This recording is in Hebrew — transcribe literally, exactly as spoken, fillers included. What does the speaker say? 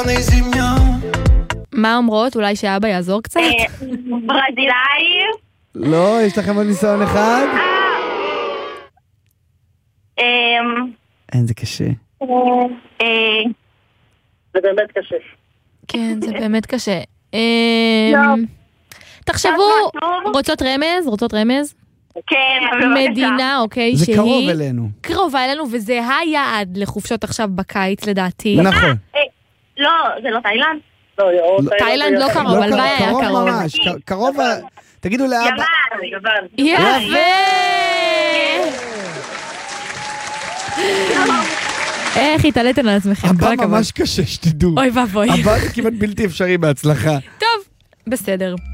מה אומרות? אולי שאבא יעזור קצת? ברזילאי. לא, יש לכם עוד ניסיון אחד? אין, זה קשה. זה באמת קשה. כן, זה באמת קשה. תחשבו, רוצות רמז? רוצות רמז? כן, בבקשה. מדינה, אוקיי, זה שהיא... קרוב אלינו. קרובה אלינו, וזה היעד לחופשות עכשיו בקיץ, לדעתי. נכון. לא, זה לא תאילנד? תאילנד לא קרוב, אבל מה היה קרוב? קרוב ממש, קרוב... תגידו לאבא... יוון, יוון. יפה! איך התעליתם על עצמכם? הבא ממש קשה, שתדעו. אוי ואבוי. הבא זה כמעט בלתי אפשרי בהצלחה. טוב, בסדר.